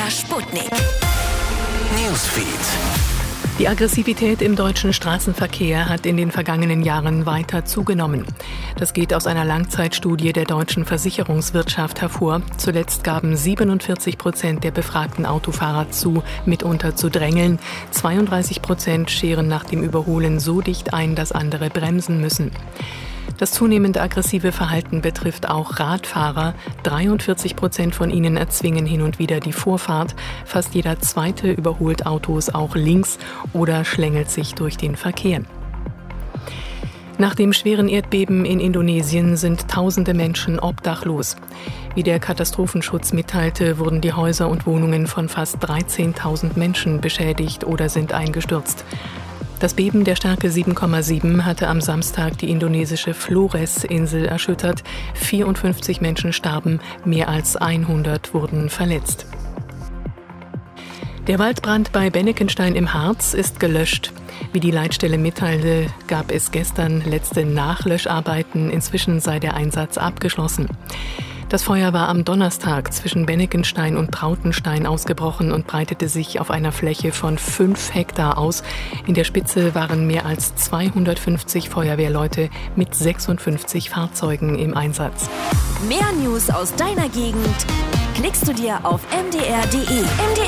MDR Sputnik. Newsfeed. Die Aggressivität im deutschen Straßenverkehr hat in den vergangenen Jahren weiter zugenommen. Das geht aus einer Langzeitstudie der deutschen Versicherungswirtschaft hervor. Zuletzt gaben 47% der befragten Autofahrer zu, mitunter zu drängeln. 32% scheren nach dem Überholen so dicht ein, dass andere bremsen müssen. Das zunehmend aggressive Verhalten betrifft auch Radfahrer. 43% von ihnen erzwingen hin und wieder die Vorfahrt. Fast jeder Zweite überholt Autos auch links oder schlängelt sich durch den Verkehr. Nach dem schweren Erdbeben in Indonesien sind tausende Menschen obdachlos. Wie der Katastrophenschutz mitteilte, wurden die Häuser und Wohnungen von fast 13.000 Menschen beschädigt oder sind eingestürzt. Das Beben der Stärke 7,7 hatte am Samstag die indonesische Flores-Insel erschüttert. 54 Menschen starben, mehr als 100 wurden verletzt. Der Waldbrand bei Bennekenstein im Harz ist gelöscht. Wie die Leitstelle mitteilte, gab es gestern letzte Nachlöscharbeiten. Inzwischen sei der Einsatz abgeschlossen. Das Feuer war am Donnerstag zwischen Bennekenstein und Trautenstein ausgebrochen und breitete sich auf einer Fläche von 5 Hektar aus. In der Spitze waren mehr als 250 Feuerwehrleute mit 56 Fahrzeugen im Einsatz. Mehr News aus deiner Gegend klickst du dir auf mdr.de.